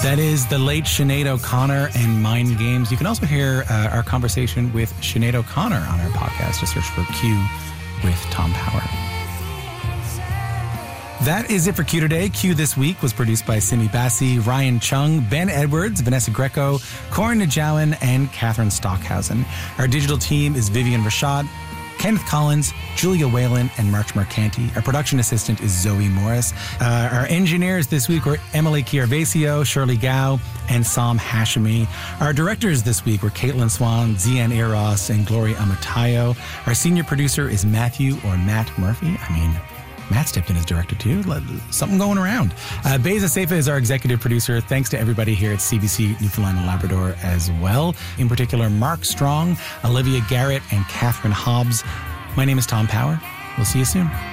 That is the late Sinead O'Connor and Mind Games. You can also hear our conversation with Sinead O'Connor on our podcast. Just search for Q with Tom Power. That is it for Q today. Q this week was produced by Simi Bassi, Ryan Chung, Ben Edwards, Vanessa Greco, Corin Najawan, and Catherine Stockhausen. Our digital team is Vivian Rashad, Kenneth Collins, Julia Whalen, and March Mercanti. Our production assistant is Zoe Morris. Our engineers this week were Emily Chiarvesio, Shirley Gao, and Sam Hashimi. Our directors this week were Caitlin Swan, Zian Eros, and Gloria Amatayo. Our senior producer is Matthew or Matt Murphy. Matt stepped in as director too. Something going around. Beza Seifa is our executive producer. Thanks to everybody here at CBC Newfoundland and Labrador as well. In particular, Mark Strong, Olivia Garrett, and Catherine Hobbs. My name is Tom Power. We'll see you soon.